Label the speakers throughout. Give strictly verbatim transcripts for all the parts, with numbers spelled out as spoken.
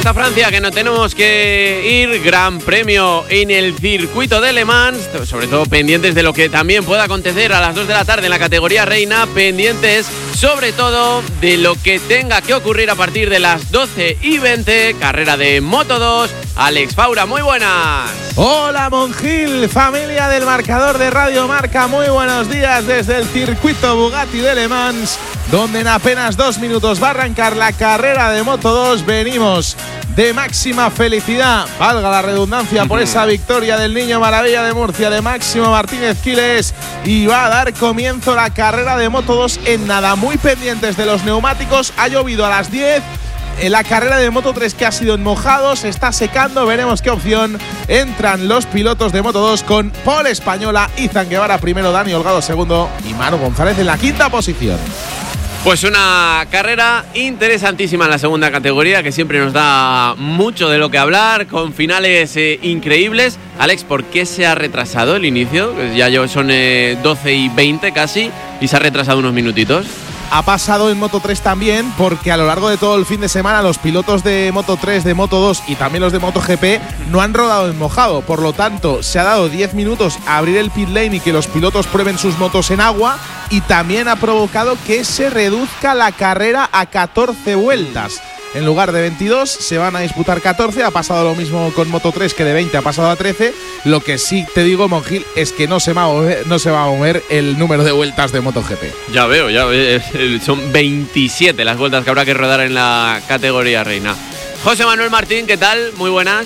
Speaker 1: Hasta Francia, que no tenemos que ir. Gran premio en el circuito de Le Mans, sobre todo pendientes de lo que también pueda acontecer a las dos de la tarde en la categoría reina, pendientes sobre todo de lo que tenga que ocurrir a partir de las doce y veinte, carrera de Moto dos. Alex Faura, muy buenas.
Speaker 2: Hola Monjil, familia del marcador de Radio Marca, muy buenos días desde el circuito Bugatti de Le Mans, donde en apenas dos minutos va a arrancar la carrera de Moto dos. Venimos de máxima felicidad, valga la redundancia, por esa victoria del Niño Maravilla de Murcia, de Máximo Martínez Quiles, y va a dar comienzo la carrera de Moto dos en nada. Muy pendientes de los neumáticos, ha llovido a las diez. En la carrera de Moto tres, que ha sido en mojado, se está secando, veremos qué opción entran los pilotos de Moto dos con Paul Española, Izan Guevara primero, Dani Holgado segundo y Manu González en la quinta posición.
Speaker 1: Pues una carrera interesantísima en la segunda categoría, que siempre nos da mucho de lo que hablar, con finales eh, increíbles. Alex, ¿por qué se ha retrasado el inicio? Ya son eh, doce y veinte casi y se ha retrasado unos minutitos.
Speaker 2: Ha pasado en Moto tres también, porque a lo largo de todo el fin de semana los pilotos de Moto tres, de Moto dos y también los de MotoGP no han rodado en mojado. Por lo tanto, se ha dado diez minutos a abrir el pit lane y que los pilotos prueben sus motos en agua, y también ha provocado que se reduzca la carrera a catorce vueltas. En lugar de veintidós se van a disputar catorce. Ha pasado lo mismo con Moto tres, que de veinte ha pasado a trece. Lo que sí te digo, Monjil, es que no se va a mover, no se va a mover el número de vueltas de MotoGP.
Speaker 1: Ya veo, ya veo. Son veintisiete las vueltas que habrá que rodar en la categoría reina. José Manuel Martín, ¿qué tal? Muy buenas.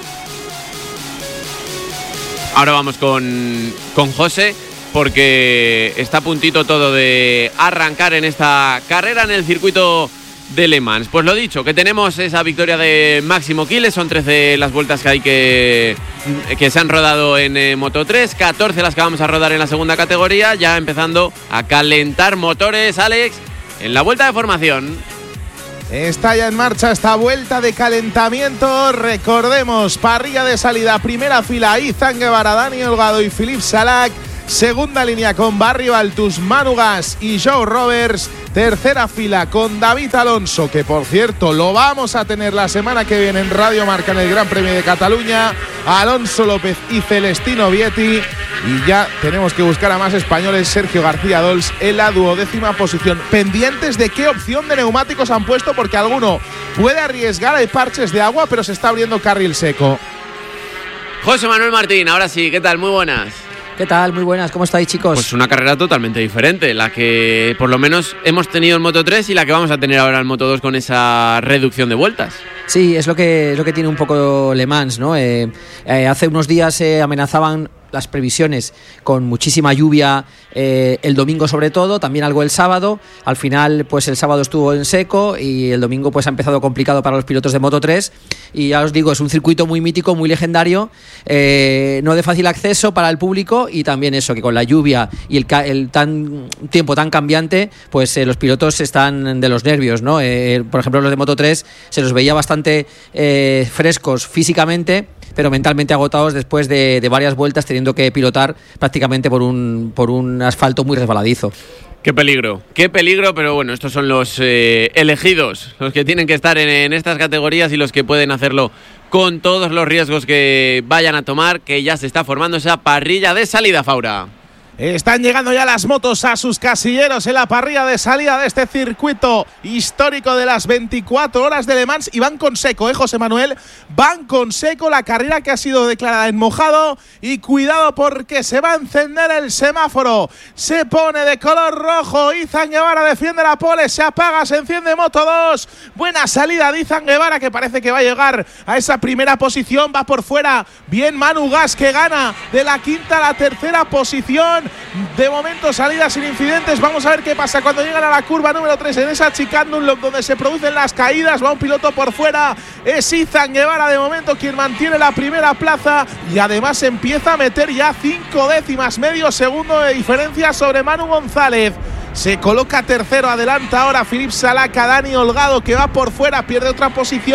Speaker 1: Ahora vamos con, con José, porque está a puntito todo de arrancar en esta carrera en el circuito de Le Mans. Pues lo dicho, que tenemos esa victoria de Máximo Quiles. Son trece las vueltas que hay que que se han rodado en eh, Moto tres, catorce las que vamos a rodar en la segunda categoría, ya empezando a calentar motores. Alex, en la vuelta de formación
Speaker 2: está ya en marcha esta vuelta de calentamiento. Recordemos, parrilla de salida, primera fila, Izan Guevara, Dani Holgado y Philippe Salac. Segunda línea con Barrio Altus, Manu Gas y Joe Roberts. Tercera fila con David Alonso, que por cierto lo vamos a tener la semana que viene en Radio Marca en el Gran Premio de Cataluña. Alonso López y Celestino Vietti. Y ya tenemos que buscar a más españoles. Sergio García Dols en la duodécima posición. Pendientes de qué opción de neumáticos han puesto, porque alguno puede arriesgar. Hay parches de agua, pero se está abriendo carril seco.
Speaker 1: José Manuel Martín, ahora sí, ¿qué tal? Muy buenas.
Speaker 3: ¿Qué tal? Muy buenas, ¿cómo estáis, chicos?
Speaker 1: Pues una carrera totalmente diferente, la que por lo menos hemos tenido en Moto tres y la que vamos a tener ahora en Moto dos, con esa reducción de vueltas.
Speaker 3: Sí, es lo que, es lo que tiene un poco Le Mans, ¿no? Eh, eh, hace unos días se eh, amenazaban las previsiones con muchísima lluvia, eh, el domingo sobre todo, también algo el sábado. Al final, pues el sábado estuvo en seco y el domingo pues ha empezado complicado para los pilotos de Moto tres. Y ya os digo, es un circuito muy mítico, muy legendario, eh, no de fácil acceso para el público, y también eso, que con la lluvia y el, el tan, tiempo tan cambiante, pues eh, los pilotos están de los nervios, ¿no? Eh, por ejemplo, los de Moto tres se los veía bastante eh, frescos físicamente, pero mentalmente agotados después de, de varias vueltas, teniendo que pilotar prácticamente por un, por un asfalto muy resbaladizo.
Speaker 1: Qué peligro, qué peligro, pero bueno, estos son los eh, elegidos, los que tienen que estar en, en estas categorías y los que pueden hacerlo con todos los riesgos que vayan a tomar, que ya se está formando esa parrilla de salida, Faura.
Speaker 2: Están llegando ya las motos a sus casilleros en la parrilla de salida de este circuito histórico de las veinticuatro horas de Le Mans, y van con seco, ¿eh, José Manuel? Van con seco, la carrera que ha sido declarada en mojado, y cuidado porque se va a encender el semáforo. Se pone de color rojo, Izan Guevara defiende la pole, se apaga, se enciende Moto dos. Buena salida de Izan Guevara, que parece que va a llegar a esa primera posición, va por fuera. Bien Manu Gas, que gana de la quinta a la tercera posición. De momento salida sin incidentes. Vamos a ver qué pasa cuando llegan a la curva número tres, en esa chicane Dunlop donde se producen las caídas. Va un piloto por fuera, es Izan Guevara de momento quien mantiene la primera plaza, y además empieza a meter ya cinco décimas, medio segundo de diferencia sobre Manu González. Se coloca tercero, adelanta ahora Philippe Salac a Dani Holgado, que va por fuera, pierde otra posición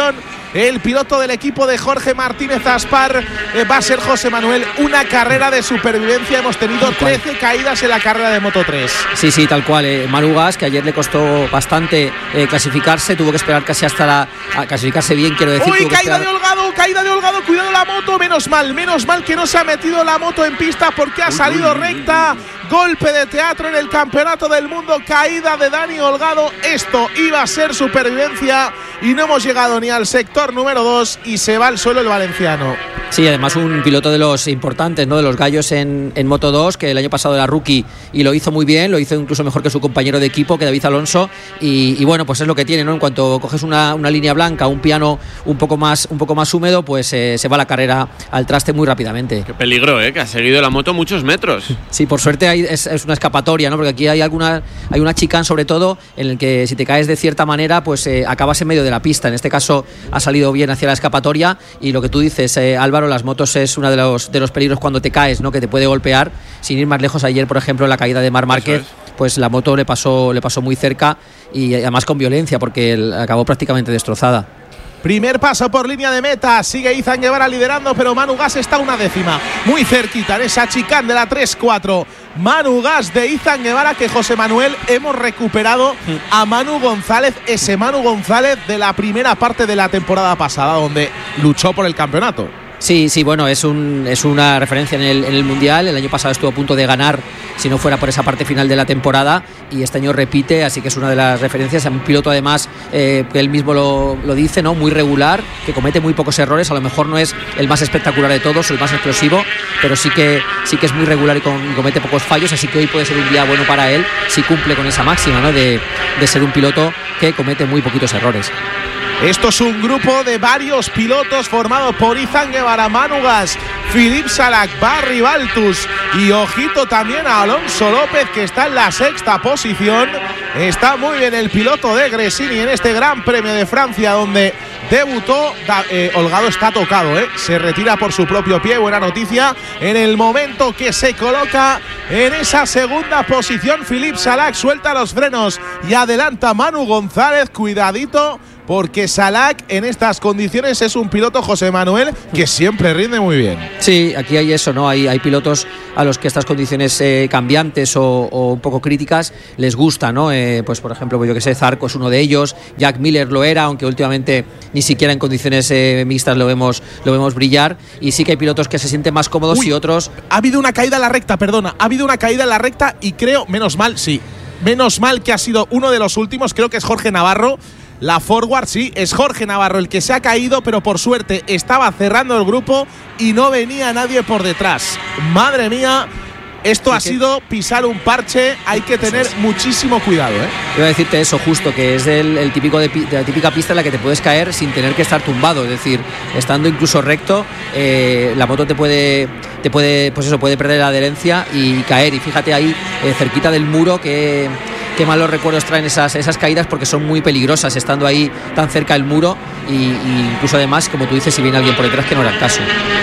Speaker 2: el piloto del equipo de Jorge Martínez Aspar. Eh, va a ser, José Manuel, una carrera de supervivencia. Hemos tenido trece caídas en la carrera de Moto tres.
Speaker 3: Sí, sí, tal cual. Eh, Manu Gas, que ayer le costó bastante eh, clasificarse, tuvo que esperar casi hasta la, a clasificarse bien, quiero decir.
Speaker 2: Uy, caída
Speaker 3: esperar...
Speaker 2: de Holgado, caída de Holgado, cuidado la moto, menos mal, menos mal que no se ha metido la moto en pista porque ha salido recta. Golpe de teatro en el Campeonato del Mundo, caída de Dani Holgado. Esto iba a ser supervivencia y no hemos llegado ni al sector número dos y se va al suelo el valenciano.
Speaker 3: Sí, además un piloto de los importantes, ¿no? De los gallos en, en Moto dos, que el año pasado era rookie y lo hizo muy bien, lo hizo incluso mejor que su compañero de equipo, que David Alonso, y, y bueno, pues es lo que tiene, ¿no? En cuanto coges una, una línea blanca, un piano un poco más, un poco más húmedo, pues eh, se va la carrera al traste muy rápidamente.
Speaker 1: Qué peligro, ¿eh? Que ha seguido la moto muchos metros.
Speaker 3: Sí, por suerte hay, es, es una escapatoria, ¿no? Porque aquí hay alguna, hay una chicane sobre todo, en el que si te caes de cierta manera, pues eh, acabas en medio de la pista. En este caso ha salido bien hacia la escapatoria, y lo que tú dices, eh, Álvaro, las motos es uno de los, de los peligros cuando te caes, ¿no? Que te puede golpear. Sin ir más lejos, ayer, por ejemplo, en la caída de Marc Márquez, pues la moto le pasó, le pasó muy cerca, y además con violencia, porque acabó prácticamente destrozada.
Speaker 2: Primer paso por línea de meta, sigue Izan Guevara liderando, pero Manu Gas está una décima, muy cerquita en esa chicane de la tres cuatro. Manu Gas de Izan Guevara, que José Manuel, hemos recuperado a Manu González, ese Manu González de la primera parte de la temporada pasada, donde luchó por el campeonato.
Speaker 3: Sí, sí, bueno, es un es una referencia en el, en el Mundial. El año pasado estuvo a punto de ganar, si no fuera por esa parte final de la temporada, y este año repite, así que es una de las referencias. Un piloto, además, eh, que él mismo lo, lo dice, ¿no? Muy regular, que comete muy pocos errores. A lo mejor no es el más espectacular de todos, el más explosivo, pero sí que sí que es muy regular y, con, y comete pocos fallos, así que hoy puede ser un día bueno para él si cumple con esa máxima, ¿no? de, de ser un piloto que comete muy poquitos errores.
Speaker 2: Esto es un grupo de varios pilotos formado por Izan Guevara, Manu Gas, Philippe Salac, Barry Baltus y ojito también a Alonso López, que está en la sexta posición. Está muy bien el piloto de Gresini en este Gran Premio de Francia, donde debutó. eh, Holgado está tocado, ¿eh? Se retira por su propio pie, buena noticia. En el momento que se coloca en esa segunda posición, Philippe Salac suelta los frenos y adelanta Manu González, cuidadito, porque Salac en estas condiciones es un piloto, José Manuel, que siempre rinde muy bien.
Speaker 3: Sí, aquí hay eso, ¿no? Hay, hay pilotos a los que estas condiciones eh, cambiantes o, o un poco críticas les gusta, ¿no? Eh, pues por ejemplo, yo que sé, Zarco es uno de ellos, Jack Miller lo era, aunque últimamente ni siquiera en condiciones eh, mixtas lo vemos, lo vemos brillar, y sí que hay pilotos que se sienten más cómodos. Uy, y otros...
Speaker 2: Ha habido una caída en la recta, perdona, ha habido una caída en la recta y creo, menos mal, sí, menos mal que ha sido uno de los últimos, creo que es Jorge Navarro. La forward, sí, es Jorge Navarro el que se ha caído, pero por suerte estaba cerrando el grupo y no venía nadie por detrás. Madre mía, esto sí ha que... sido pisar un parche, hay que tener sí, sí. muchísimo cuidado, ¿eh?
Speaker 3: Iba a decirte eso justo, que es el, el típico de, de la típica pista en la que te puedes caer sin tener que estar tumbado, es decir, estando incluso recto, eh, la moto te puede, te puede, pues eso, puede perder la adherencia y caer. Y fíjate ahí, eh, cerquita del muro, que qué malos recuerdos traen esas, esas caídas, porque son muy peligrosas estando ahí tan cerca del muro, y, y incluso además, como tú dices, si viene alguien por detrás, que no era el caso.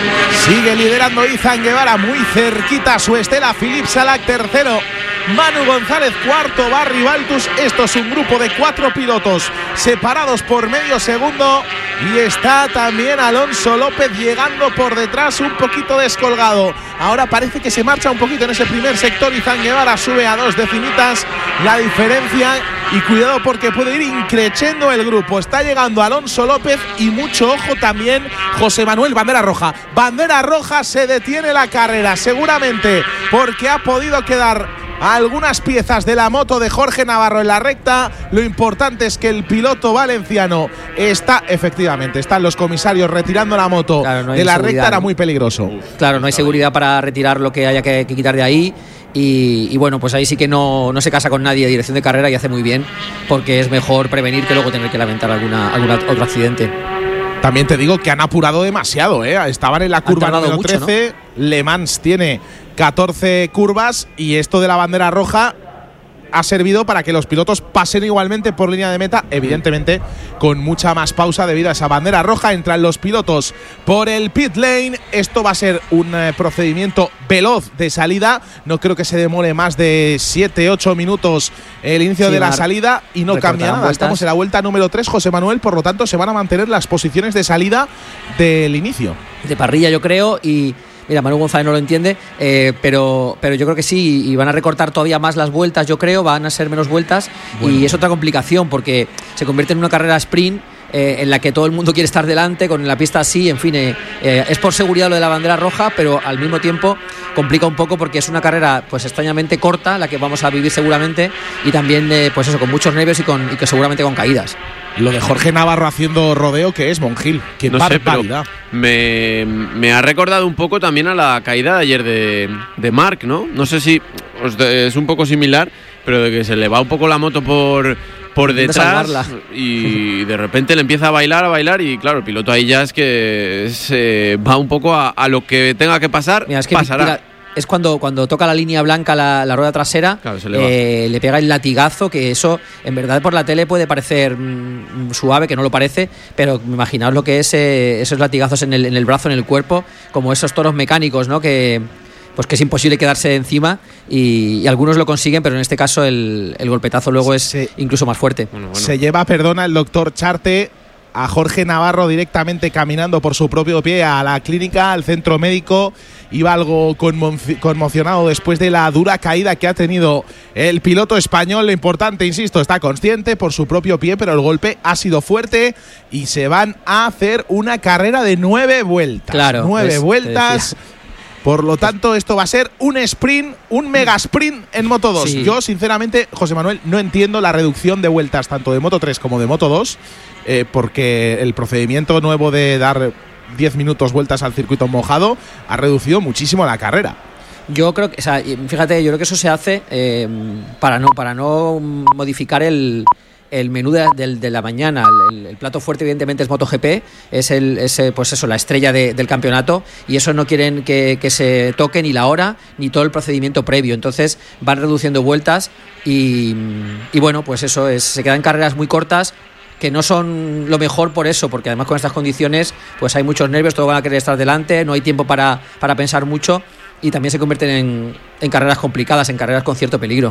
Speaker 2: Sigue liderando Izan Guevara, muy cerquita su estela, Philippe Salac tercero, Manu González cuarto, Barry Baltus. Esto es un grupo de cuatro pilotos separados por medio segundo, y está también Alonso López llegando por detrás, un poquito descolgado. Ahora parece que se marcha un poquito en ese primer sector. Izan Guevara sube a dos decimitas la diferencia, y cuidado porque puede ir increciendo el grupo. Está llegando Alonso López, y mucho ojo también, José Manuel, bandera roja. Bandera roja, se detiene la carrera, seguramente porque ha podido quedar algunas piezas de la moto de Jorge Navarro en la recta. Lo importante es que el piloto valenciano está, efectivamente, están los comisarios retirando la moto, claro, no de la recta, ¿no? Era muy peligroso.
Speaker 3: Claro, no hay seguridad para retirar lo que haya que, que quitar de ahí. Y, y bueno, pues ahí sí que no, no se casa con nadie de dirección de carrera, y hace muy bien, porque es mejor prevenir que luego tener que lamentar alguna, alguna otro accidente.
Speaker 2: También te digo que han apurado demasiado, ¿eh? Estaban en la curva número mucho, trece, ¿no? Le Mans tiene catorce curvas, y esto de la bandera roja ha servido para que los pilotos pasen igualmente por línea de meta, evidentemente con mucha más pausa debido a esa bandera roja. Entran los pilotos por el pit lane. Esto va a ser un eh, procedimiento veloz de salida. No creo que se demore más de siete ocho minutos el inicio sí, de la salida y no cambia nada. Vueltas. Estamos en la vuelta número tres, José Manuel, por lo tanto se van a mantener las posiciones de salida del inicio.
Speaker 3: De parrilla, yo creo, y mira, Manu González no lo entiende, eh, pero, pero yo creo que sí, y van a recortar todavía más las vueltas, yo creo, van a ser menos vueltas, bueno. Y es otra complicación porque se convierte en una carrera sprint eh, en la que todo el mundo quiere estar delante, con la pista así, en fin, eh, eh, es por seguridad lo de la bandera roja, pero al mismo tiempo complica un poco porque es una carrera pues extrañamente corta, la que vamos a vivir seguramente, y también eh, pues eso, con muchos nervios y, con, y que seguramente con caídas.
Speaker 2: Lo de Jorge Navarro haciendo rodeo, que es Monjil. Qué
Speaker 1: no sé, pero me, me ha recordado un poco también a la caída de ayer de, de Marc, ¿no? No sé si es un poco similar, pero de que se le va un poco la moto por, por detrás y de repente le empieza a bailar, a bailar y claro, el piloto ahí ya es que se va un poco a, a lo que tenga que pasar, Mira, es que pasará. Mira,
Speaker 3: es cuando, cuando toca la línea blanca la, la rueda trasera, claro, le, eh, le pega el latigazo, que eso en verdad por la tele puede parecer mmm, suave, que no lo parece, pero imaginaos lo que es eh, esos latigazos en el, en el brazo, en el cuerpo, como esos toros mecánicos, ¿no? Que pues que es imposible quedarse encima y, y algunos lo consiguen, pero en este caso el, el golpetazo luego es se, incluso más fuerte.
Speaker 2: Bueno, bueno. Se lleva, perdona, el doctor Charte a Jorge Navarro directamente caminando por su propio pie a la clínica, al centro médico. Iba algo conmo- conmocionado después de la dura caída que ha tenido el piloto español. Lo importante, insisto, está consciente por su propio pie, pero el golpe ha sido fuerte y se van a hacer una carrera de nueve vueltas.
Speaker 3: Claro,
Speaker 2: nueve
Speaker 3: es,
Speaker 2: vueltas. Por lo tanto, esto va a ser un sprint, un mega sprint en Moto dos. Sí. Yo, sinceramente, José Manuel, no entiendo la reducción de vueltas tanto de Moto tres como de Moto dos, eh, porque el procedimiento nuevo de dar diez minutos vueltas al circuito mojado ha reducido muchísimo la carrera.
Speaker 3: Yo creo que, o sea, fíjate, yo creo que eso se hace eh, para no para no modificar el el menú de, de, de la mañana. El, el plato fuerte evidentemente es MotoGP, es el es, pues eso, la estrella de, del campeonato, y eso no quieren que, que se toque ni la hora ni todo el procedimiento previo, entonces van reduciendo vueltas y, y bueno, pues eso es, se quedan carreras muy cortas que no son lo mejor por eso, porque además con estas condiciones pues hay muchos nervios, todos van a querer estar delante, no hay tiempo para, para pensar mucho y también se convierten en, en carreras complicadas, en carreras con cierto peligro.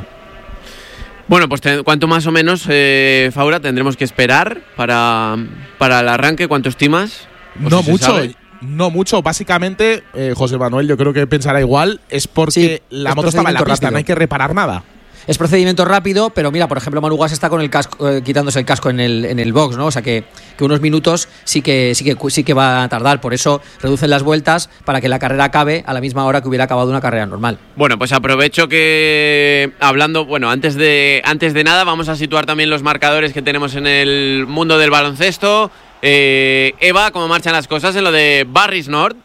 Speaker 1: Bueno, pues te, ¿cuánto más o menos, eh, Faura, tendremos que esperar para, para el arranque? ¿Cuánto estimas?
Speaker 2: No si mucho, no mucho. Básicamente, eh, José Manuel, yo creo que pensará igual, es porque sí, la moto estaba en la pista, rápido. No hay que reparar nada.
Speaker 3: Es procedimiento rápido, pero mira, por ejemplo, Manu Gas está con el casco, eh, quitándose el casco en el en el box, ¿no? O sea que, que unos minutos sí que sí que sí que va a tardar, por eso reducen las vueltas para que la carrera acabe a la misma hora que hubiera acabado una carrera normal.
Speaker 1: Bueno, pues aprovecho que hablando, bueno, antes de antes de nada vamos a situar también los marcadores que tenemos en el mundo del baloncesto. Eh, Eva, ¿cómo marchan las cosas en lo de Barris Nord?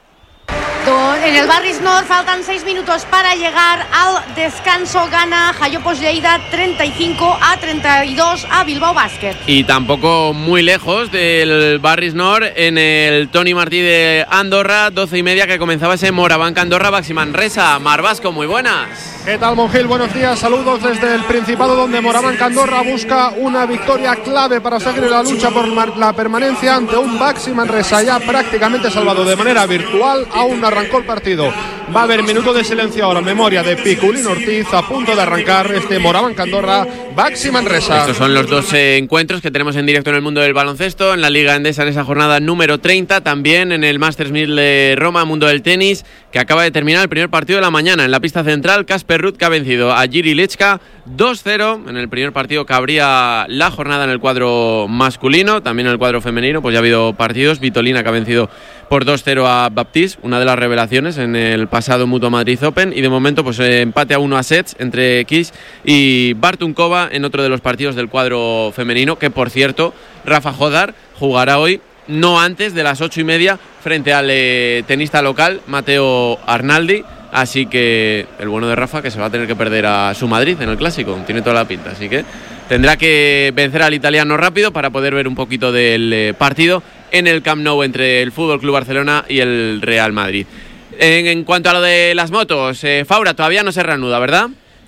Speaker 4: En el Barris Nord faltan seis minutos para llegar al descanso. Gana Jayopos Lleida treinta y cinco a treinta y dos a Bilbao Basket.
Speaker 1: Y tampoco muy lejos del Barris Nord, en el Toni Martí de Andorra, doce y media que comenzaba ese Morabanc Andorra Baxi Manresa. Mar Vasco, muy buenas.
Speaker 5: ¿Qué tal, Monjil? Buenos días, saludos desde el Principado, donde Morabanc Andorra busca una victoria clave para seguir en la lucha por la permanencia ante un Baxi Manresa ya prácticamente salvado de manera virtual. Aún arrancó el partido. Va a haber minuto de silencio ahora en memoria de Piculín Ortiz, a punto de arrancar este Morabanc Andorra Baxi Manresa.
Speaker 1: Estos son los dos eh, encuentros que tenemos en directo en el mundo del baloncesto, en la Liga Endesa en esa jornada número treinta, también en el Masters mil de Roma, mundo del tenis, que acaba de terminar el primer partido de la mañana. En la pista central, Casper Ruud, que ha vencido a Jiri Lechka dos cero en el primer partido que abría la jornada en el cuadro masculino. También en el cuadro femenino pues ya ha habido partidos. Vitolina, que ha vencido por dos cero a Baptiste, una de las revelaciones en el pasado Mutua Madrid Open, y de momento pues eh, empate a uno a sets entre Kish y Bartunkova en otro de los partidos del cuadro femenino, que por cierto Rafa Jodar jugará hoy no antes de las ocho y media frente al eh, tenista local Matteo Arnaldi. Así que el bueno de Rafa, que se va a tener que perder a su Madrid en el Clásico, tiene toda la pinta, así que tendrá que vencer al italiano rápido para poder ver un poquito del eh, partido en el Camp Nou entre el F C Barcelona y el Real Madrid. En, en cuanto a lo de las motos, eh, Faura, todavía no se reanuda, ¿verdad?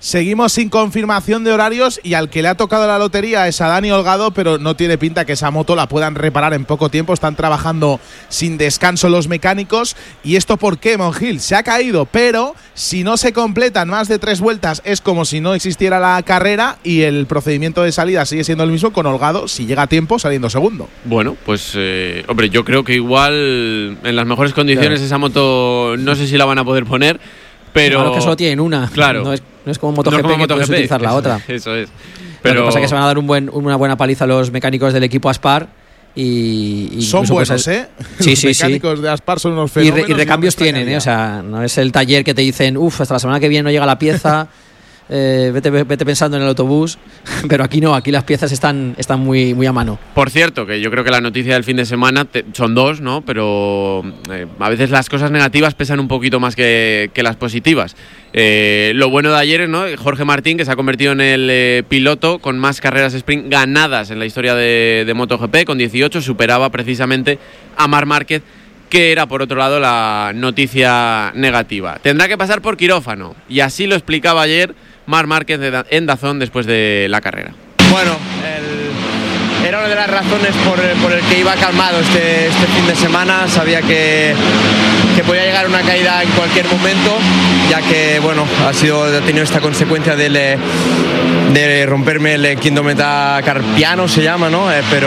Speaker 2: Seguimos sin confirmación de horarios y al que le ha tocado la lotería es a Dani Holgado, pero no tiene pinta que esa moto la puedan reparar en poco tiempo. Están trabajando sin descanso los mecánicos. ¿Y esto por qué, Monjil? Se ha caído, pero si no se completan más de tres vueltas es como si no existiera la carrera y el procedimiento de salida sigue siendo el mismo con Holgado, si llega a tiempo, saliendo segundo.
Speaker 1: Bueno, pues eh, hombre, yo creo que igual en las mejores condiciones claro. esa moto no sé si la van a poder poner. Pero
Speaker 3: claro que solo tienen una.
Speaker 1: Claro.
Speaker 3: No es, no es como MotoGP, no es como que puedes utilizar la
Speaker 1: eso,
Speaker 3: otra.
Speaker 1: Eso es.
Speaker 3: Pero lo que pasa es que se van a dar un buen, una buena paliza a los mecánicos del equipo Aspar. Y, y
Speaker 2: son buenos,
Speaker 3: pues,
Speaker 2: ¿eh?
Speaker 3: Sí,
Speaker 2: los
Speaker 3: sí,
Speaker 2: mecánicos
Speaker 3: sí.
Speaker 2: de Aspar son unos fenómenos.
Speaker 3: Y, re, y recambios y tienen, ¿eh? O sea, no es el taller que te dicen, uff, hasta la semana que viene no llega la pieza. Eh, vete, vete pensando en el autobús, pero aquí no, aquí las piezas están, están muy, muy a mano.
Speaker 1: Por cierto, que yo creo que la noticia del fin de semana te, son dos, ¿no? Pero eh, a veces las cosas negativas pesan un poquito más que, que las positivas. Eh, lo bueno de ayer es, ¿no? Jorge Martín, que se ha convertido en el eh, piloto con más carreras sprint ganadas en la historia de, de MotoGP, con dieciocho, superaba precisamente a Marc Márquez, que era, por otro lado, la noticia negativa. Tendrá que pasar por quirófano, y así lo explicaba ayer Marc Márquez en DAZN después de la carrera.
Speaker 6: Bueno, el, era una de las razones por, por el que iba calmado este, este fin de semana. Sabía que, que podía llegar una caída en cualquier momento, ya que bueno, ha, sido, ha tenido esta consecuencia de, le, de romperme el quinto metacarpiano, se llama, ¿no? Eh, pero...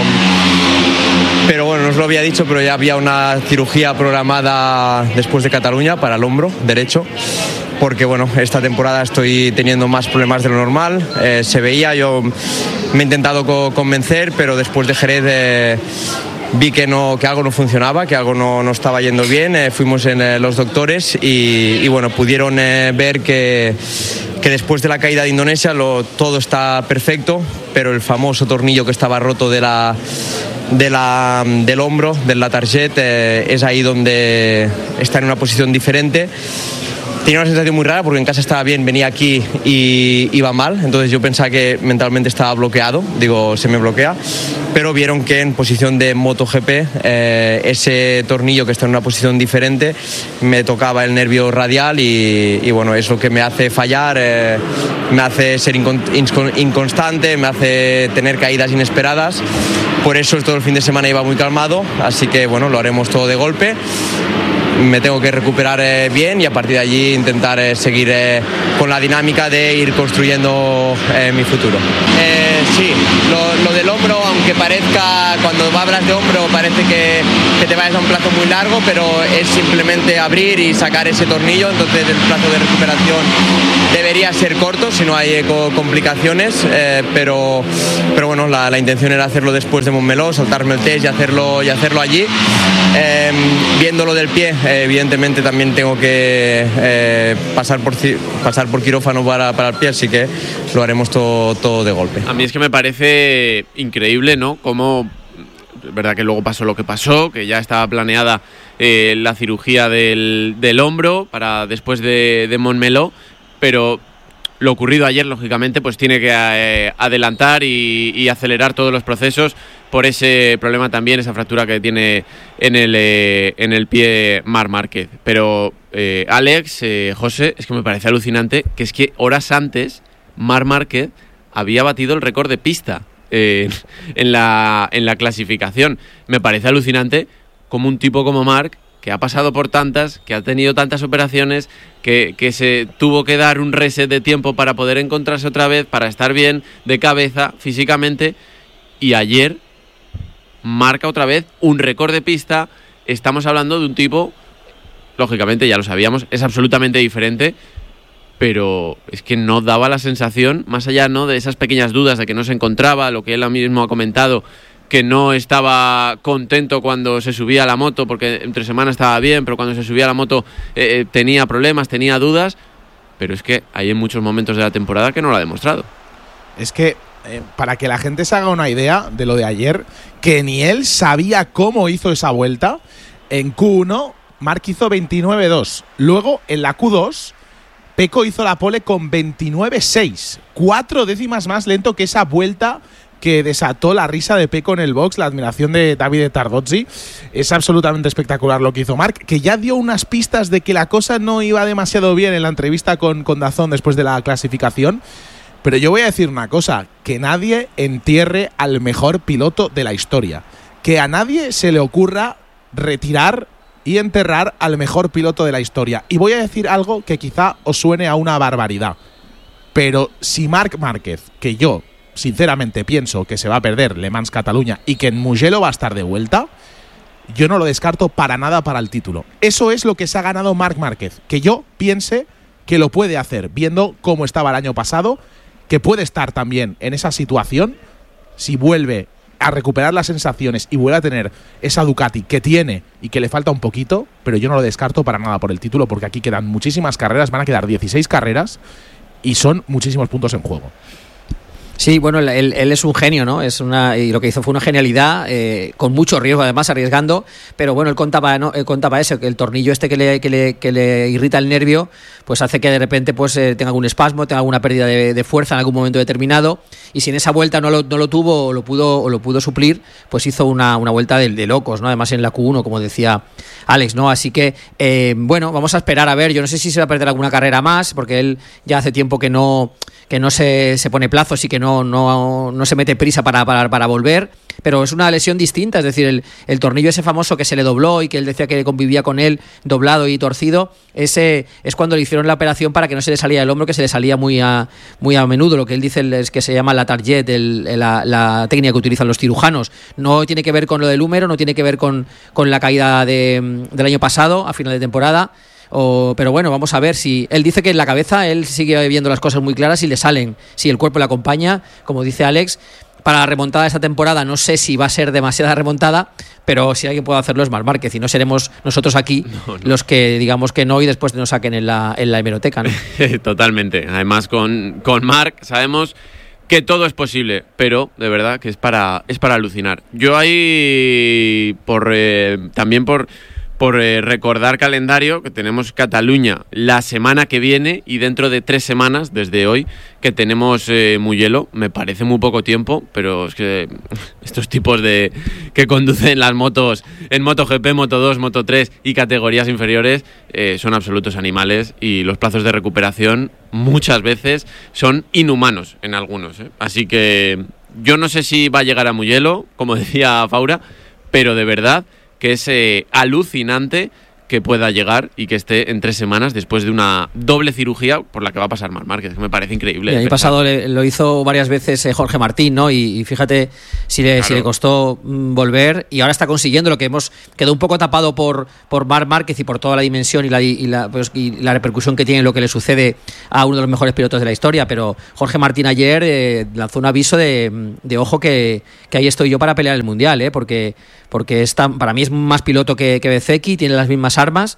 Speaker 6: Pero bueno, no os lo había dicho, pero ya había una cirugía programada después de Cataluña para el hombro derecho, porque bueno, esta temporada estoy teniendo más problemas de lo normal. Eh, se veía, yo me he intentado co- convencer, pero después de Jerez eh, vi que, no, que algo no funcionaba, que algo no, no estaba yendo bien. Eh, fuimos en eh, los doctores y, y bueno, pudieron eh, ver que... que después de la caída de Indonesia lo, todo está perfecto, pero el famoso tornillo que estaba roto de la, de la, del hombro, del latarjet, eh, es ahí donde está en una posición diferente. Tenía una sensación muy rara porque en casa estaba bien, venía aquí y iba mal, entonces yo pensaba que mentalmente estaba bloqueado, digo, se me bloquea, pero vieron que en posición de MotoGP eh, ese tornillo que está en una posición diferente me tocaba el nervio radial y, y bueno, es lo que me hace fallar, eh, me hace ser incon- inconstante, me hace tener caídas inesperadas. Por eso todo el fin de semana iba muy calmado, así que bueno, lo haremos todo de golpe. Me tengo que recuperar eh, bien y a partir de allí intentar eh, seguir eh, con la dinámica de ir construyendo eh, mi futuro. Eh, sí, lo, lo del hombro, aunque parezca, cuando hablas de hombro parece que, que te vayas a un plazo muy largo, pero es simplemente abrir y sacar ese tornillo, entonces el plazo de recuperación debería ser corto si no hay eco complicaciones, eh, pero, pero bueno, la, la intención era hacerlo después de Montmeló, saltarme el test y hacerlo, y hacerlo allí. Eh, viendo lo del pie, eh, evidentemente también tengo que eh, pasar, por, pasar por quirófano para, para el pie, así que lo haremos todo, todo de golpe.
Speaker 1: A mí es que me parece increíble, ¿no? Cómo, es verdad que luego pasó lo que pasó, que ya estaba planeada eh, la cirugía del, del hombro para después de, de Montmeló, pero lo ocurrido ayer, lógicamente, pues tiene que eh, adelantar y, y acelerar todos los procesos por ese problema también, esa fractura que tiene en el, eh, en el pie Marc Márquez. Pero eh, Alex, eh, José, es que me parece alucinante que es que horas antes Marc Márquez había batido el récord de pista eh, en, la, en la clasificación. Me parece alucinante como un tipo como Marc, que ha pasado por tantas, que ha tenido tantas operaciones, que, que se tuvo que dar un reset de tiempo para poder encontrarse otra vez, para estar bien de cabeza, físicamente, y ayer marca otra vez un récord de pista. Estamos hablando de un tipo, lógicamente ya lo sabíamos, es absolutamente diferente, pero es que no daba la sensación, más allá, ¿no?, de esas pequeñas dudas de que no se encontraba, lo que él mismo ha comentado, que no estaba contento cuando se subía a la moto, porque entre semana estaba bien, pero cuando se subía a la moto eh, tenía problemas, tenía dudas, pero es que hay en muchos momentos de la temporada que no lo ha demostrado.
Speaker 2: Es que, eh, para que la gente se haga una idea de lo de ayer, que ni él sabía cómo hizo esa vuelta, en Q uno Marc hizo veintinueve dos, luego en la Q dos Pecco hizo la pole con veintinueve seis, cuatro décimas más lento que esa vuelta que desató la risa de Pecco en el box, la admiración de Davide Tardozzi. Es absolutamente espectacular lo que hizo Marc, que ya dio unas pistas de que la cosa no iba demasiado bien en la entrevista con, con Dazón después de la clasificación. Pero yo voy a decir una cosa, que nadie entierre al mejor piloto de la historia. Que a nadie se le ocurra retirar y enterrar al mejor piloto de la historia. Y voy a decir algo que quizá os suene a una barbaridad. Pero si Marc Márquez, que yo sinceramente pienso que se va a perder Le Mans Cataluña y que en Mugello va a estar de vuelta, yo no lo descarto para nada para el título. Eso es lo que se ha ganado Marc Márquez, que yo piense que lo puede hacer, viendo cómo estaba el año pasado, que puede estar también en esa situación si vuelve a recuperar las sensaciones y vuelve a tener esa Ducati que tiene y que le falta un poquito, pero yo no lo descarto para nada por el título, porque aquí quedan muchísimas carreras, van a quedar dieciséis carreras y son muchísimos puntos en juego.
Speaker 3: Sí, bueno, él, él es un genio, ¿no? Es una, y lo que hizo fue una genialidad, eh, con mucho riesgo además, arriesgando, pero bueno, él contaba, ¿no? Él contaba eso, que el tornillo este que le, que le, que le irrita el nervio, pues hace que de repente pues eh, tenga algún espasmo, tenga alguna pérdida de, de fuerza en algún momento determinado, y si en esa vuelta no lo, no lo tuvo o lo pudo, o lo pudo suplir, pues hizo una, una vuelta de, de locos, ¿no? Además en la Q uno, como decía Alex, ¿no? Así que, eh, bueno, vamos a esperar a ver. Yo no sé si se va a perder alguna carrera más, porque él ya hace tiempo que no... que no se, se pone plazos y que no, no, no se mete prisa para, para, para volver, pero es una lesión distinta, es decir, el, el tornillo ese famoso que se le dobló y que él decía que convivía con él doblado y torcido, ese es cuando le hicieron la operación para que no se le salía el hombro, que se le salía muy a, muy a menudo. Lo que él dice es que se llama la target, el, la, la técnica que utilizan los cirujanos. No tiene que ver con lo del húmero, no tiene que ver con, con la caída de, del año pasado, a final de temporada. O, pero bueno, vamos a ver si... Él dice que en la cabeza él sigue viendo las cosas muy claras y le salen. Si el cuerpo le acompaña, como dice Alex, para la remontada de esta temporada no sé si va a ser demasiada remontada, pero si alguien puede hacerlo es Marc Márquez, y no seremos nosotros aquí no, no. los que digamos que no y después nos saquen en la, en la hemeroteca, ¿no?
Speaker 1: Totalmente. Además, con, con Marc sabemos que todo es posible, pero de verdad que es para, es para alucinar. Yo ahí, por eh, también por... por eh, recordar calendario, que tenemos Cataluña la semana que viene y dentro de tres semanas, desde hoy, que tenemos eh, Mugello. Me parece muy poco tiempo, pero es que estos tipos de que conducen las motos en MotoGP, Moto dos, Moto tres y categorías inferiores eh, son absolutos animales, y los plazos de recuperación muchas veces son inhumanos en algunos, ¿eh? Así que yo no sé si va a llegar a Mugello, como decía Faura, pero de verdad que es eh, alucinante que pueda llegar y que esté en tres semanas después de una doble cirugía por la que va a pasar Marc Márquez, que me parece increíble.
Speaker 3: El año pasado le, lo hizo varias veces eh, Jorge Martín, ¿no? Y, y fíjate si le, claro. si le costó mm, volver, y ahora está consiguiendo lo que hemos quedó un poco tapado por, por Marc Márquez y por toda la dimensión y la, y, la, pues, y la repercusión que tiene lo que le sucede a uno de los mejores pilotos de la historia. Pero Jorge Martín ayer eh, lanzó un aviso de, de ojo que, que ahí estoy yo para pelear el Mundial, ¿eh? Porque, porque es tan, para mí es más piloto que, que Bezzecchi, tiene las mismas armas.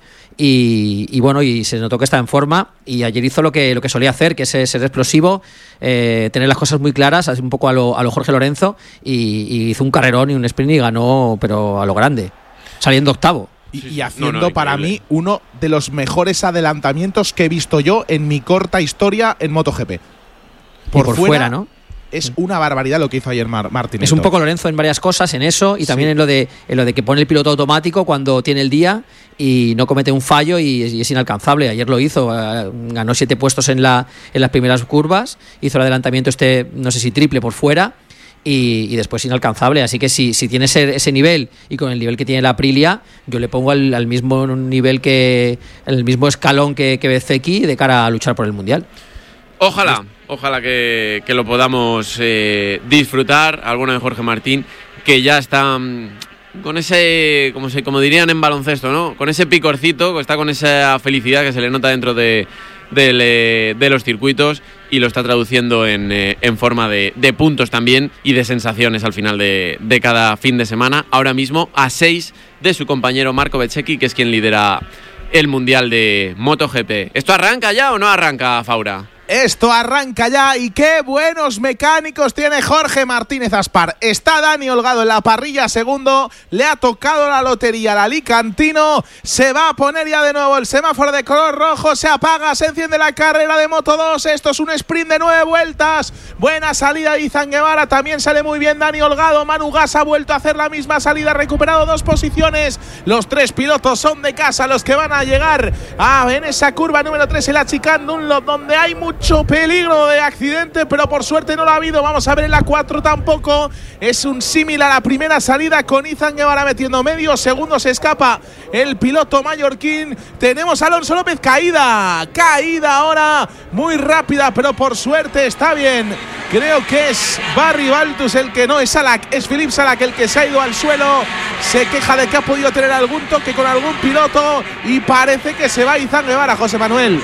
Speaker 3: Y, y bueno, y se notó que está en forma, y ayer hizo lo que, lo que solía hacer, que es ser explosivo, eh, tener las cosas muy claras, así un poco a lo, a lo Jorge Lorenzo, y, y hizo un carrerón y un sprint y ganó, pero a lo grande, saliendo octavo.
Speaker 2: Y, y haciendo no, no, para mí uno de los mejores adelantamientos que he visto yo en mi corta historia en MotoGP.
Speaker 3: Por, por fuera, fuera, ¿no?
Speaker 2: Es una barbaridad lo que hizo ayer Mar- Martín.
Speaker 3: Es un poco Lorenzo en varias cosas, en eso, y también sí. en lo de en lo de que pone el piloto automático cuando tiene el día y no comete un fallo y es, y es inalcanzable. Ayer lo hizo, uh, ganó siete puestos en la en las primeras curvas, hizo el adelantamiento este, no sé si triple por fuera, y, y después inalcanzable. Así que si, si tiene ese, ese nivel, y con el nivel que tiene la Aprilia, yo le pongo al, al mismo nivel que el mismo escalón que, que Bezzecchi de cara a luchar por el Mundial.
Speaker 1: Ojalá, ojalá que, que lo podamos eh, disfrutar, alguno de Jorge Martín, que ya está um, con ese, como, se, como dirían en baloncesto, ¿no? Con ese picorcito, que está con esa felicidad que se le nota dentro de, de, de los circuitos, y lo está traduciendo en, eh, en forma de, de puntos también y de sensaciones al final de, de cada fin de semana. Ahora mismo a seis de su compañero Marco Bezzecchi, que es quien lidera el Mundial de MotoGP. ¿Esto arranca ya o no arranca, Faura?
Speaker 2: Esto arranca ya y qué buenos mecánicos tiene Jorge Martínez Aspar. Está Dani Holgado en la parrilla segundo, le ha tocado la lotería al alicantino, se va a poner ya de nuevo el semáforo de color rojo, se apaga, se enciende la carrera de Moto dos, esto es un sprint de nueve vueltas, buena salida de Izan Guevara, también sale muy bien Dani Holgado, Manu Gas ha vuelto a hacer la misma salida, ha recuperado dos posiciones, los tres pilotos son de casa los que van a llegar a, en esa curva número tres, el Achicán Dunlop, donde hay mucho Mucho peligro de accidente, pero por suerte no lo ha habido. Vamos a ver en la cuatro tampoco. Es un símil a la primera salida con Izan Guevara metiendo medio segundo. Se escapa el piloto mallorquín. Tenemos a Alonso López, caída. Caída ahora muy rápida, pero por suerte está bien. Creo que es Barry Baltus el que no es Salak, es Philippe Salak el que se ha ido al suelo. Se queja de que ha podido tener algún toque con algún piloto y parece que se va Izan Guevara, José Manuel.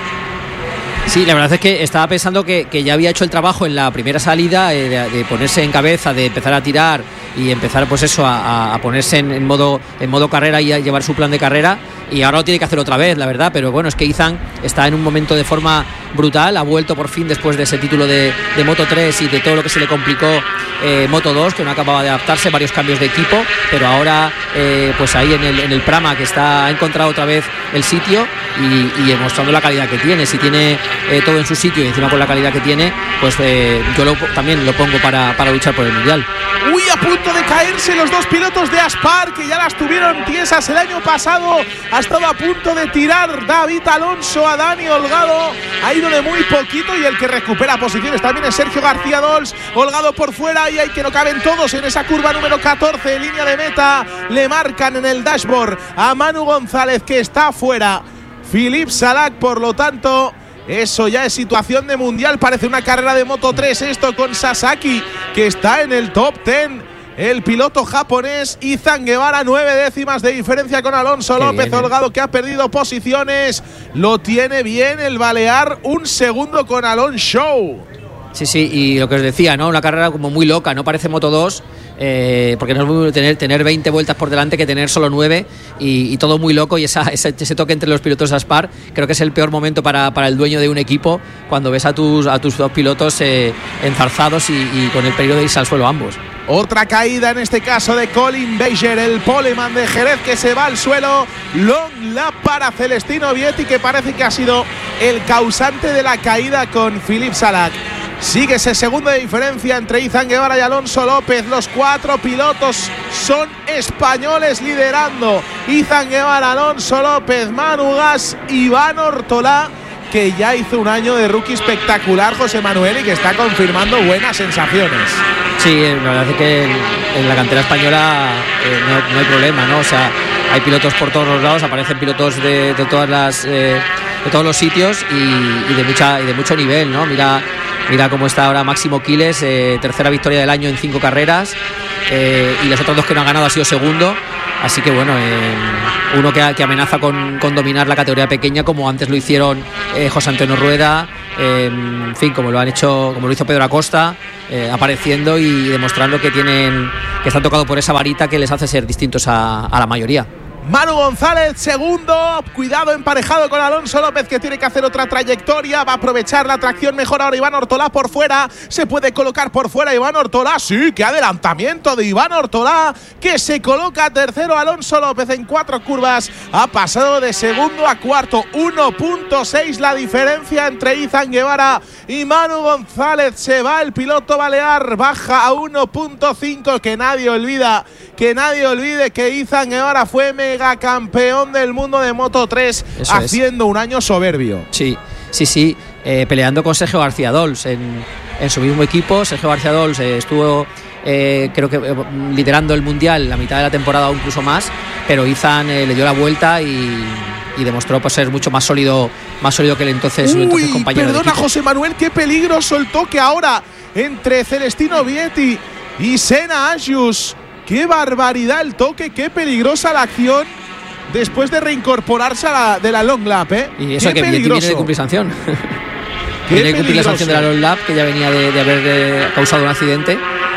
Speaker 3: Sí, la verdad es que estaba pensando que, que ya había hecho el trabajo en la primera salida, eh, de, de ponerse en cabeza, de empezar a tirar y empezar pues eso a, a ponerse en, en modo en modo carrera y a llevar su plan de carrera, y ahora lo tiene que hacer otra vez, la verdad, pero bueno, es que Izan está en un momento de forma brutal, ha vuelto por fin después de ese título de, de Moto tres y de todo lo que se le complicó eh, Moto dos, que no acababa de adaptarse, varios cambios de equipo, pero ahora eh, pues ahí en el, en el Prama, que está ha encontrado otra vez el sitio y, y demostrando la calidad que tiene. Si tiene eh, todo en su sitio y encima con la calidad que tiene, pues eh, yo lo, también lo pongo para, para luchar por el Mundial.
Speaker 2: Uy, a punto de caerse los dos pilotos de Aspar, que ya las tuvieron tiesas el año pasado. Ha estado a punto de tirar David Alonso a Dani Holgado, ha ido de muy poquito, y el que recupera posiciones también es Sergio García Dols. Holgado por fuera y hay que no caben todos en esa curva número catorce, línea de meta. Le marcan en el dashboard a Manu González, que está fuera. Philippe Salak, por lo tanto, eso ya es situación de mundial. Parece una carrera de Moto tres esto, con Sasaki, que está en el top diez. El piloto japonés Izan Guevara, nueve décimas de diferencia con Alonso Qué López. Bien, Holgado, eh. que ha perdido posiciones. Lo tiene bien el balear, un segundo con Alonso.
Speaker 3: Sí, sí, y lo que os decía, ¿no? Una carrera como muy loca, no parece Moto dos, eh, porque no es muy tener, tener veinte vueltas por delante que tener solo nueve, y, y todo muy loco, y esa, ese, ese toque entre los pilotos de Aspar, creo que es el peor momento para, para el dueño de un equipo, cuando ves a tus, a tus dos pilotos eh, enzarzados y, y con el peligro de irse al suelo ambos.
Speaker 2: Otra caída en este caso de Colin Beiger, el poleman de Jerez, que se va al suelo. Long lap para Celestino Vietti, que parece que ha sido el causante de la caída con Philippe Salak. Sigue ese segundo de diferencia entre Izan Guevara y Alonso López. Los cuatro pilotos son españoles liderando. Izan Guevara, Alonso López, Manu Gas, Iván Ortolá, que ya hizo un año de rookie espectacular, José Manuel, y que está confirmando buenas sensaciones.
Speaker 3: Sí, la verdad es que en, en la cantera española eh, no, no hay problema, ¿no? O sea, hay pilotos por todos los lados, aparecen pilotos de, de todas las eh, de todos los sitios y, y de mucha y de mucho nivel, ¿no? Mira, mira cómo está ahora Máximo Quiles, eh, tercera victoria del año en cinco carreras, eh, y los otros dos que no han ganado ha sido segundo. Así que bueno, eh, uno que, que amenaza con, con dominar la categoría pequeña, como antes lo hicieron eh, José Antonio Rueda, eh, en fin, como lo han hecho, como lo hizo Pedro Acosta, eh, apareciendo y demostrando que tienen, que están tocados por esa varita que les hace ser distintos a, a la mayoría.
Speaker 2: Manu González, segundo, cuidado, emparejado con Alonso López, que tiene que hacer otra trayectoria, va a aprovechar la tracción mejor ahora Iván Ortolá por fuera, se puede colocar por fuera Iván Ortolá, sí, qué adelantamiento de Iván Ortolá, que se coloca tercero. Alonso López en cuatro curvas ha pasado de segundo a cuarto, uno punto seis la diferencia entre Izan Guevara y Manu González. Se va el piloto balear, baja a uno punto cinco, que nadie olvida, que nadie olvide que Izan Guevara fue mega campeón del mundo de Moto tres, Eso haciendo es. un año soberbio.
Speaker 3: Sí, sí, sí, eh, peleando con Sergio García Dols en, en su mismo equipo. Sergio García Dols eh, estuvo, eh, creo que eh, liderando el Mundial la mitad de la temporada o incluso más, pero Izan eh, le dio la vuelta y, y demostró pues, ser mucho más sólido, más sólido que el entonces,
Speaker 2: Uy,
Speaker 3: entonces compañero
Speaker 2: perdona,
Speaker 3: de equipo.
Speaker 2: José Manuel, qué peligro soltó que ahora entre Celestino Vietti y Senna Agius. ¡Qué barbaridad el toque! ¡Qué peligrosa la acción! Después de reincorporarse a la, de la long lap, ¿eh?
Speaker 3: Y eso que viene de cumplir sanción. Viene de cumplir la sanción de la long lap, que ya venía de, de haber de, causado un accidente.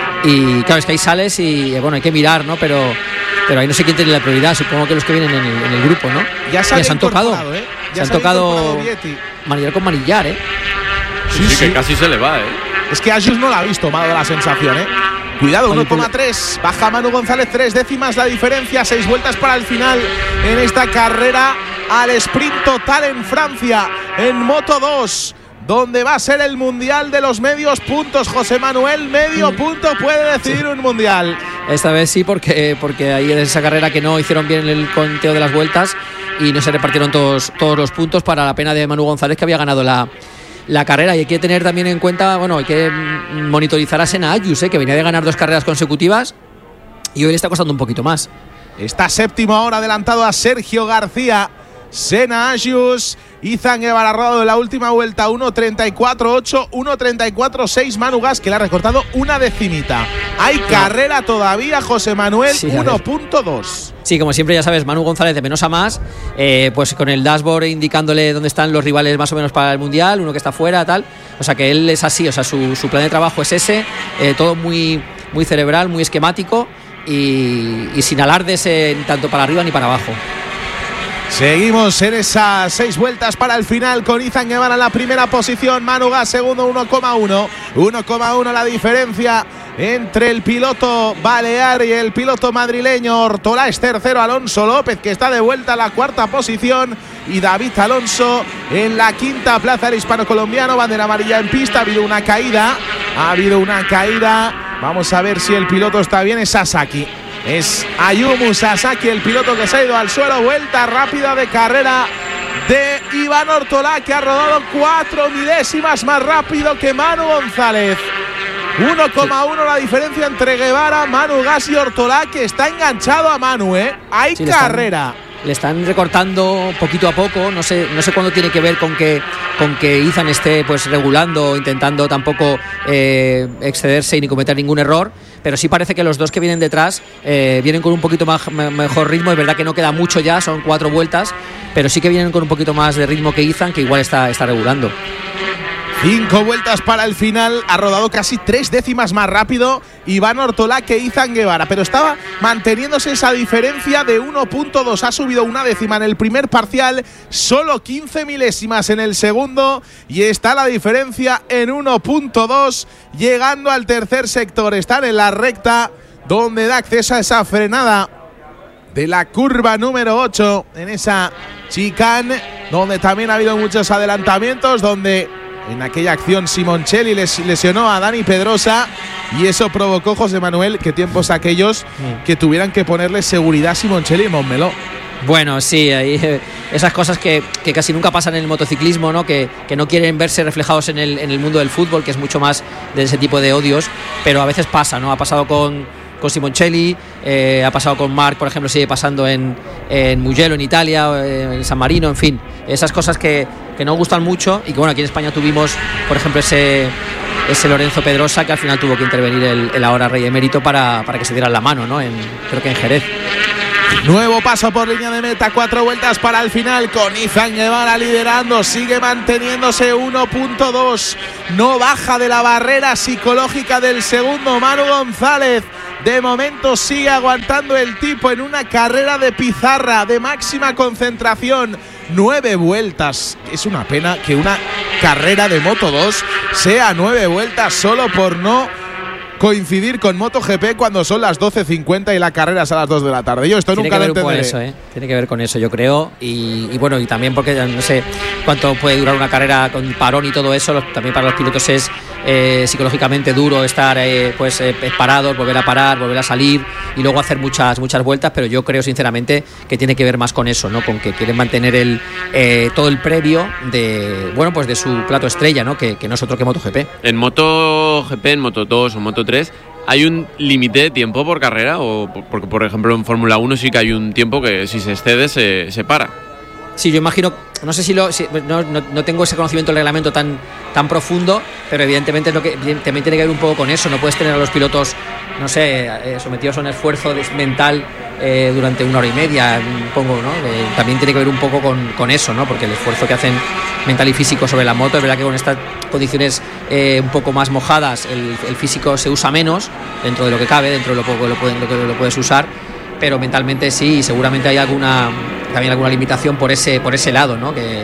Speaker 3: Y claro, es que ahí sales y bueno, hay que mirar, ¿no? Pero, pero ahí no sé quién tiene la prioridad. Supongo que los que vienen en el, en el grupo, ¿no?
Speaker 2: Ya se,
Speaker 3: ya se han tocado.
Speaker 2: ¿eh?
Speaker 3: Ya se han tocado manillar con manillar, ¿eh?
Speaker 1: Sí, sí, sí, que casi se le va, ¿eh?
Speaker 2: Es que Ayus no la ha visto, me ha dado la sensación, ¿eh? Cuidado, uno coma tres, baja Manu González, tres décimas la diferencia, seis vueltas para el final en esta carrera al sprint total en Francia, en Moto dos, donde va a ser el mundial de los medios puntos. José Manuel, medio punto puede decidir un mundial.
Speaker 3: Esta vez sí, porque, porque ahí en esa carrera que no hicieron bien el conteo de las vueltas y no se repartieron todos, todos los puntos para la pena de Manu González, que había ganado la la carrera. Y hay que tener también en cuenta, bueno, hay que monitorizar a Senna Ayus, ¿eh? que venía de ganar dos carreras consecutivas y hoy le está costando un poquito más.
Speaker 2: Está séptimo ahora, adelantado a Sergio García. Senna Ayus, Izan Guevara ha rodado en la última vuelta uno treinta y cuatro ocho, uno treinta y cuatro seis Manu Gas, que le ha recortado una decimita. Hay carrera todavía, José Manuel, sí, uno punto dos.
Speaker 3: Sí, como siempre, ya sabes, Manu González de menos a más, eh, pues con el dashboard indicándole dónde están los rivales más o menos para el Mundial, uno que está fuera, tal. O sea que él es así, o sea, su, su plan de trabajo es ese, eh, todo muy, muy cerebral, muy esquemático y, y sin alardes eh, tanto para arriba ni para abajo.
Speaker 2: Seguimos en esas seis vueltas para el final con Izan Guevara en la primera posición, Manu Gas segundo, uno coma uno, uno coma uno la diferencia entre el piloto balear y el piloto madrileño. Ortolá es tercero, Alonso López, que está de vuelta a la cuarta posición, y David Alonso en la quinta plaza. El hispano-colombiano, bandera amarilla en pista. Ha habido una caída, ha habido una caída. Vamos a ver si el piloto está bien. Es Sasaki. Es Ayumu Sasaki, el piloto que se ha ido al suelo. Vuelta rápida de carrera de Iván Ortolá, que ha rodado cuatro milésimas más rápido que Manu González. uno coma uno la diferencia entre Guevara, Manu Gas y Ortolá, que está enganchado a Manu, ¿eh? Hay sí, carrera.
Speaker 3: Le están, le están recortando poquito a poco. No sé, no sé cuándo tiene que ver con que, con que Izan esté pues regulando, intentando tampoco eh, excederse y ni cometer ningún error. Pero sí parece que los dos que vienen detrás eh, vienen con un poquito más, mejor ritmo. Es verdad que no queda mucho ya, son cuatro vueltas, pero sí que vienen con un poquito más de ritmo que Izan, que igual está, está regulando.
Speaker 2: Cinco vueltas para el final, ha rodado casi tres décimas más rápido Iván Ortolá que Izan Guevara, pero estaba manteniéndose esa diferencia de uno punto dos. Ha subido una décima en el primer parcial, solo quince milésimas en el segundo, y está la diferencia en uno punto dos, llegando al tercer sector. Están en la recta donde da acceso a esa frenada de la curva número ocho, en esa chicane, donde también ha habido muchos adelantamientos, donde en aquella acción Simoncelli les lesionó a Dani Pedrosa, y eso provocó, José Manuel, que tiempos aquellos que tuvieran que ponerle seguridad a Simoncelli y Montmeló.
Speaker 3: Bueno, sí, hay esas cosas que, que casi nunca pasan en el motociclismo, ¿no? Que, que no quieren verse reflejados en el, en el mundo del fútbol, que es mucho más de ese tipo de odios, pero a veces pasa, ¿no? Ha pasado con, con Simoncelli, eh, ha pasado con Marc, por ejemplo, sigue pasando en, en Mugello, en Italia, en San Marino, en fin, esas cosas que, que no gustan mucho, y que bueno, aquí en España tuvimos, por ejemplo, ese, ese Lorenzo Pedrosa, que al final tuvo que intervenir el, el ahora rey emérito para, para que se dieran la mano, ¿no? En, creo que en Jerez.
Speaker 2: Nuevo paso por línea de meta, cuatro vueltas para el final, con Izan Guevara liderando, sigue manteniéndose uno punto dos, no baja de la barrera psicológica del segundo Manu González. De momento sigue aguantando el tipo en una carrera de pizarra, de máxima concentración. Nueve vueltas. Es una pena que una carrera de Moto dos sea nueve vueltas solo por no coincidir con MotoGP cuando son las doce cincuenta y la carrera es a las dos de la tarde. Yo esto
Speaker 3: Tiene
Speaker 2: nunca lo entenderé.
Speaker 3: Eso, ¿eh? Tiene que ver con eso, yo creo. Y, y bueno, y también porque no sé cuánto puede durar una carrera con parón y todo eso. También para los pilotos es eh, psicológicamente duro estar eh, pues eh, parados, volver a parar, volver a salir y luego hacer muchas muchas vueltas. Pero yo creo sinceramente que tiene que ver más con eso, ¿no? Con que quieren mantener el eh, todo el previo de bueno pues de su plato estrella, ¿no? Que, que no es otro que MotoGP.
Speaker 1: En MotoGP, en Moto dos o Moto tres, ¿hay un límite de tiempo por carrera? O porque, por ejemplo, en Fórmula uno sí que hay un tiempo que si se excede se, se para.
Speaker 3: Sí, yo imagino, no sé si lo, si, no, no, no tengo ese conocimiento del reglamento tan, tan profundo, pero evidentemente es lo que también tiene que ver un poco con eso. No puedes tener a los pilotos, no sé, eh, sometidos a un esfuerzo mental eh, durante una hora y media, pongo, ¿no? Eh, también tiene que ver un poco con, con eso, ¿no? Porque el esfuerzo que hacen mental y físico sobre la moto, es verdad que con estas condiciones eh, un poco más mojadas, el, el físico se usa menos dentro de lo que cabe, dentro de lo poco lo, pueden, lo que lo puedes usar, pero mentalmente sí, y seguramente hay alguna también alguna limitación por ese por ese lado, ¿no? Que,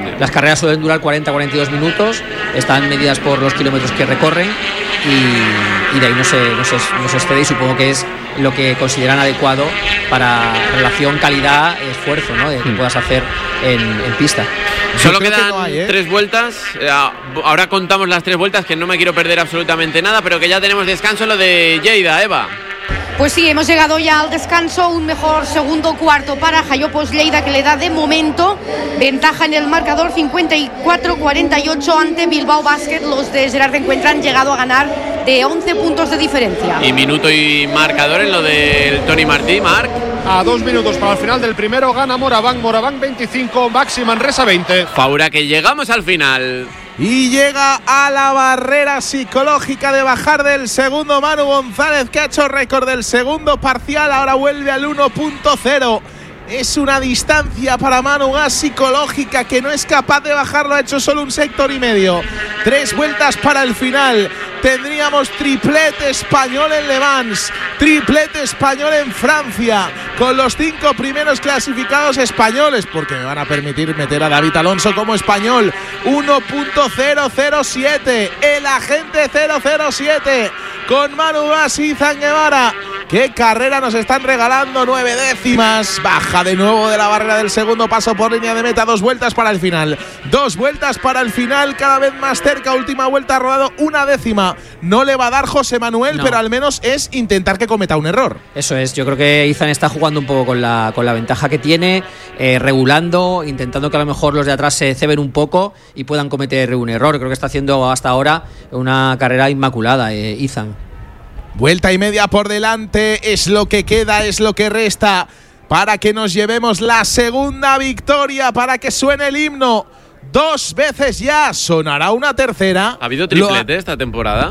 Speaker 3: Las carreras suelen durar cuarenta a cuarenta y dos minutos, están medidas por los kilómetros que recorren y, y de ahí no se, no, se, no se excede, y supongo que es lo que consideran adecuado para relación calidad-esfuerzo, ¿no? De que puedas hacer en, en pista.
Speaker 1: Solo quedan que no hay, ¿eh? tres vueltas. Ahora contamos las tres vueltas, que no me quiero perder absolutamente nada, pero que ya tenemos descanso en lo de Lleida, Eva.
Speaker 4: Pues sí, hemos llegado ya al descanso, un mejor segundo cuarto para Jayopos Lleida, que le da de momento ventaja en el marcador cincuenta y cuatro a cuarenta y ocho ante Bilbao Basket. Los de Gerard Encuentra han llegado a ganar de once puntos de diferencia.
Speaker 1: Y minuto y marcador en lo del Toni Martí, Marc.
Speaker 5: A dos minutos para el final del primero gana Moraván, Moraván veinticinco, Baxi Manresa veinte.
Speaker 1: Faura, que llegamos al final.
Speaker 2: Y llega a la barrera psicológica de bajar del segundo Manu González, que ha hecho récord del segundo parcial, ahora vuelve al uno punto cero. Es una distancia para Manu Gas psicológica, que no es capaz de bajarlo, ha hecho solo un sector y medio. Tres vueltas para el final. Tendríamos triplete español en Le Mans, triplete español en Francia, con los cinco primeros clasificados españoles, porque me van a permitir meter a David Alonso como español. uno punto cero cero siete, el agente cero cero siete, con Manu Gas y Izan Guevara. ¡Qué carrera nos están regalando! Nueve décimas. Baja de nuevo de la barrera del segundo, paso por línea de meta. Dos vueltas para el final. Dos vueltas para el final, cada vez más cerca. Última vuelta, ha rodado una décima. No le va a dar José Manuel, no, pero al menos es intentar que cometa un error.
Speaker 3: Eso es. Yo creo que Izan está jugando un poco con la, con la ventaja que tiene, eh, regulando, intentando que a lo mejor los de atrás se ceben un poco y puedan cometer un error. Creo que está haciendo hasta ahora una carrera inmaculada, eh, Izan.
Speaker 2: Vuelta y media por delante, es lo que queda, es lo que resta para que nos llevemos la segunda victoria, para que suene el himno dos veces ya. ¿Sonará una tercera?
Speaker 1: ¿Ha habido triplete ha... esta temporada?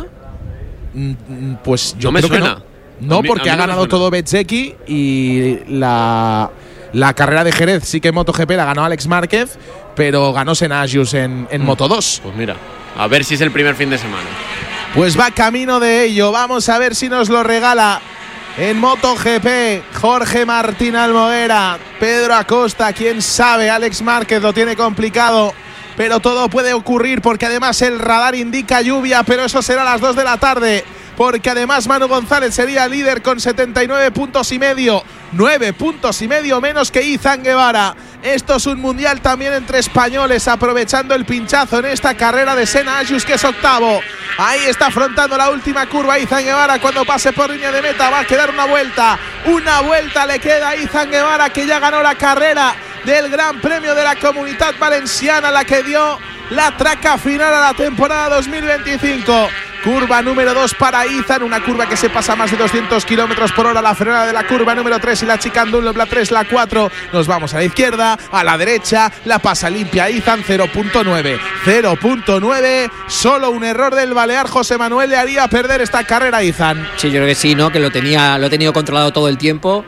Speaker 2: Pues yo
Speaker 1: no me
Speaker 2: creo
Speaker 1: suena.
Speaker 2: que no. No, mí, porque ha no ganado todo Bezzecchi y la, la carrera de Jerez sí que en MotoGP la ganó Alex Márquez, pero ganó Senasius en, en mm. Moto dos.
Speaker 1: Pues mira, a ver si es el primer fin de semana.
Speaker 2: Pues va camino de ello. Vamos a ver si nos lo regala en MotoGP Jorge Martín Almoguera, Pedro Acosta, quién sabe. Alex Márquez lo tiene complicado, pero todo puede ocurrir, porque además el radar indica lluvia, pero eso será a las dos de la tarde, porque además Manu González sería líder con setenta y nueve puntos y medio, nueve puntos y medio menos que Izan Guevara. Esto es un mundial también entre españoles, aprovechando el pinchazo en esta carrera de Senasius, que es octavo. Ahí está afrontando la última curva Izan Guevara. Cuando pase por línea de meta va a quedar una vuelta. Una vuelta le queda a Izan Guevara, que ya ganó la carrera del Gran Premio de la Comunidad Valenciana, la que dio la traca final a la temporada dos mil veinticinco. Curva número dos para Izan, una curva que se pasa más de doscientos kilómetros por hora. La frenada de la curva número tres y la chicane Dunlop, la tres, la cuatro. Nos vamos a la izquierda, a la derecha, la pasa limpia Izan, cero punto nueve. cero punto nueve, solo un error del balear José Manuel le haría perder esta carrera a Izan.
Speaker 3: Sí, yo creo que sí, ¿no? Que lo tenía, lo he tenido controlado todo el tiempo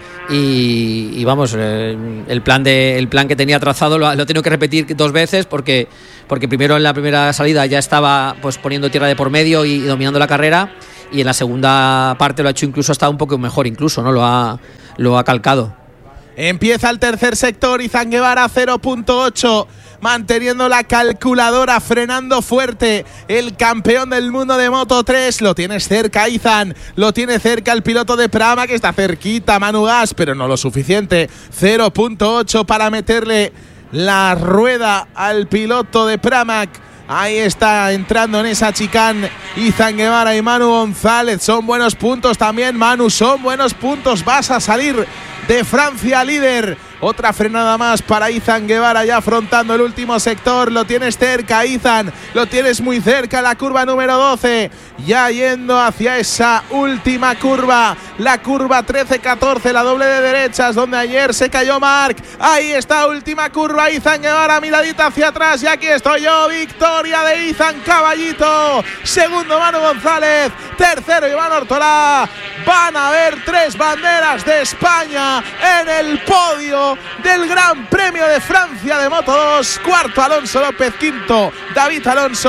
Speaker 3: y, y vamos, el plan de, el plan que tenía trazado lo, lo he tenido que repetir dos veces porque, porque primero en la primera salida ya estaba pues poniendo tierra de por medio y dominando la carrera, y en la segunda parte lo ha hecho incluso hasta un poco mejor, incluso, ¿no? Lo ha, lo ha calcado.
Speaker 2: Empieza el tercer sector, Izan Guevara cero punto ocho, manteniendo la calculadora, frenando fuerte. El campeón del mundo de Moto tres, lo tienes cerca Izan, lo tiene cerca el piloto de Prama, que está cerquita Manu Gas, pero no lo suficiente. cero punto ocho para meterle la rueda al piloto de Pramac. Ahí está entrando en esa chicane Izan Guevara y Manu González. Son buenos puntos también, Manu, son buenos puntos. Vas a salir de Francia líder. Otra frenada más para Izan Guevara, ya afrontando el último sector. Lo tienes cerca, Izan, lo tienes muy cerca. La curva número doce, ya yendo hacia esa última curva, la curva trece catorce, la doble de derechas, donde ayer se cayó Marc. Ahí está, última curva, Izan Guevara, miradita hacia atrás, y aquí estoy yo. Victoria de Izan, caballito. Segundo Manu González, tercero Iván Ortolá. Van a haber tres banderas de España en el podio del Gran Premio de Francia de Moto dos. Cuarto Alonso López, quinto David Alonso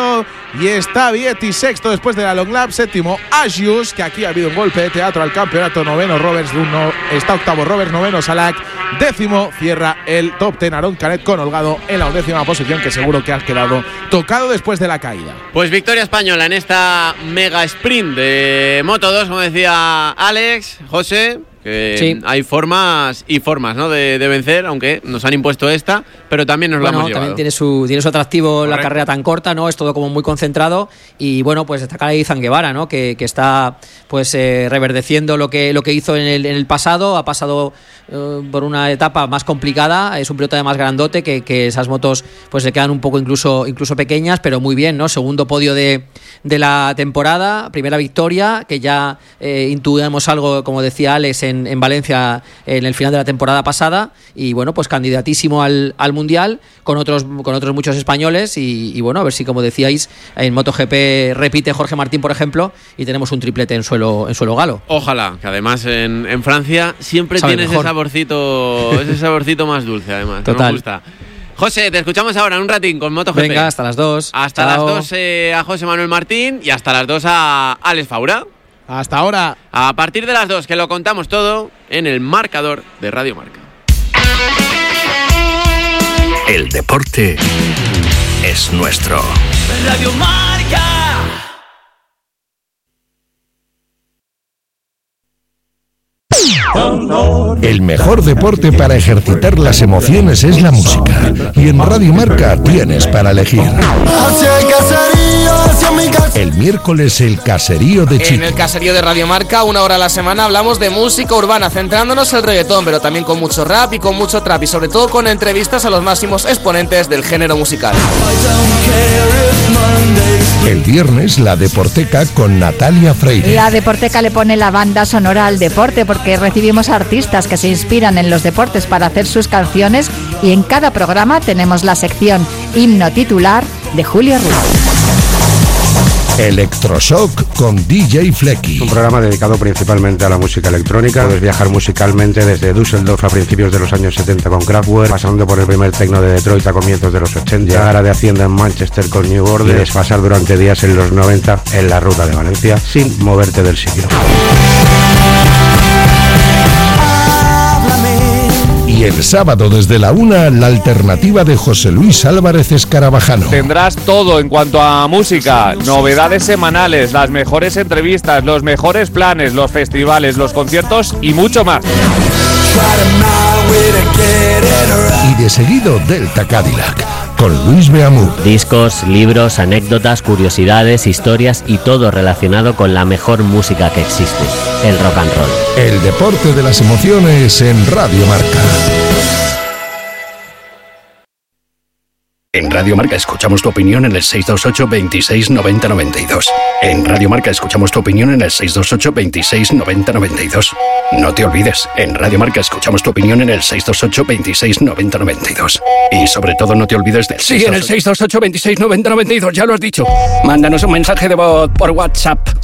Speaker 2: y está Vietti sexto después de la long lap, séptimo Asius, que aquí ha habido un golpe de teatro al campeonato, noveno Roberts, uno, está octavo Roberts, noveno Salak, décimo cierra el top ten Aron Canet con Holgado en la undécima posición, que seguro que has quedado tocado después de la caída.
Speaker 1: Pues victoria española en esta mega sprint de Moto dos, como decía Alex, José. Que sí. Hay formas y formas, ¿no? de, de vencer, aunque nos han impuesto esta, pero también nos
Speaker 3: bueno,
Speaker 1: la hemos llevado.
Speaker 3: También tiene su, tiene su atractivo. Correcto. La carrera tan corta, ¿no? Es todo como muy concentrado y bueno, pues destacar ahí Izan Guevara, ¿no? Que, que está pues eh, reverdeciendo lo que, lo que hizo en el, en el pasado. Ha pasado eh, por una etapa más complicada, es un piloto además grandote, que, que esas motos pues le quedan un poco incluso, incluso pequeñas, pero muy bien, ¿no? Segundo podio de, de la temporada, primera victoria, que ya eh, intuíamos algo, como decía Alex, en En, en Valencia en el final de la temporada pasada, y bueno, pues candidatísimo al, al Mundial con otros con otros muchos españoles y, y bueno, a ver si, como decíais, en MotoGP repite Jorge Martín, por ejemplo, y tenemos un triplete en suelo en suelo galo.
Speaker 1: Ojalá, que además en, en Francia siempre tiene ese saborcito, ese saborcito más dulce, además.
Speaker 3: Total.
Speaker 1: Me gusta. José, te escuchamos ahora en un ratín con MotoGP.
Speaker 3: Venga, hasta las dos.
Speaker 1: Hasta Chao. las dos eh, a José Manuel Martín y hasta las dos a Alex Faura.
Speaker 2: Hasta ahora.
Speaker 1: A partir de las dos, que lo contamos todo en el marcador de Radio Marca.
Speaker 7: El deporte es nuestro.
Speaker 8: Radio Marca.
Speaker 7: El mejor deporte para ejercitar las emociones es la música. Y en Radio Marca tienes para elegir. El miércoles el caserío de Chiqui.
Speaker 9: En el caserío de Radio Marca, una hora a la semana, hablamos de música urbana, centrándonos en el reggaetón, pero también con mucho rap y con mucho trap, y sobre todo con entrevistas a los máximos exponentes del género musical.
Speaker 7: El viernes la Deporteca con Natalia Freire.
Speaker 10: La Deporteca le pone la banda sonora al deporte, porque recibimos artistas que se inspiran en los deportes para hacer sus canciones, y en cada programa tenemos la sección Himno Titular de Julio Ruiz.
Speaker 7: Electroshock con D J Flecky.
Speaker 11: Un programa dedicado principalmente a la música electrónica. Puedes viajar musicalmente desde Düsseldorf a principios de los años setenta con Kraftwerk, pasando por el primer techno de Detroit a comienzos de los ochenta, llegar a de Hacienda en Manchester con New Order y desfasar durante días en los noventa en la ruta de Valencia sin moverte del sitio.
Speaker 7: Y el sábado desde la una, la alternativa de José Luis Álvarez Escarabajano.
Speaker 12: Tendrás todo en cuanto a música, novedades semanales, las mejores entrevistas, los mejores planes, los festivales, los conciertos y mucho más.
Speaker 7: Y de seguido Delta Cadillac, con Luis Beamú.
Speaker 13: Discos, libros, anécdotas, curiosidades, historias y todo relacionado con la mejor música que existe, el rock and roll.
Speaker 7: El deporte de las emociones en Radio Marca.
Speaker 14: En Radio Marca escuchamos tu opinión en el seis dos ocho, veintiséis, noventa, noventa y dos. En Radio Marca escuchamos tu opinión en el seis dos ocho, veintiséis, noventa, noventa y dos. No te olvides, en Radio Marca escuchamos tu opinión en el seis dos ocho, veintiséis, noventa, noventa y dos. Y sobre todo no te olvides del
Speaker 15: Sí, en el seis dos ocho, veintiséis, noventa, noventa y dos, ya lo has dicho. Mándanos un mensaje de voz por WhatsApp.